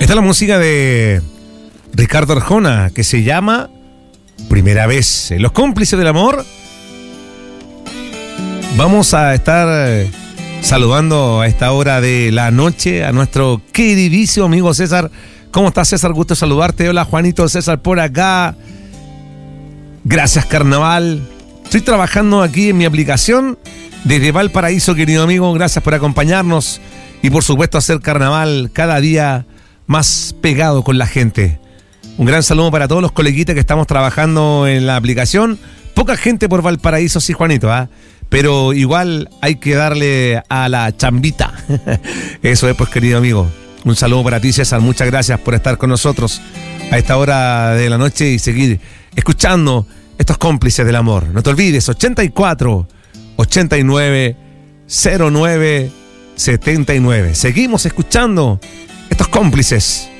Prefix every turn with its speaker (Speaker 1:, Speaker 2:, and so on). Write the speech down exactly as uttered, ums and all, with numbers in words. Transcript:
Speaker 1: Esta es la música de Ricardo Arjona, que se llama Primera Vez. En Los Cómplices del Amor vamos a estar saludando a esta hora de la noche a nuestro queridísimo amigo César. ¿Cómo estás, César? Gusto saludarte. Hola, Juanito, César por acá. Gracias, Carnaval. Estoy trabajando aquí en mi aplicación desde Valparaíso, querido amigo. Gracias por acompañarnos y, por supuesto, hacer Carnaval cada día más pegado con la gente. Un gran saludo para todos los coleguitas que estamos trabajando en la aplicación. Poca gente por Valparaíso, sí, Juanito, ¿ah? ¿eh? Pero igual hay que darle a la chambita. Eso es, pues, querido amigo. Un saludo para ti, César. Muchas gracias por estar con nosotros a esta hora de la noche y seguir escuchando estos cómplices del amor. No te olvides, ochenta y cuatro, ochenta y nueve, cero nueve, setenta y nueve. Seguimos escuchando estos cómplices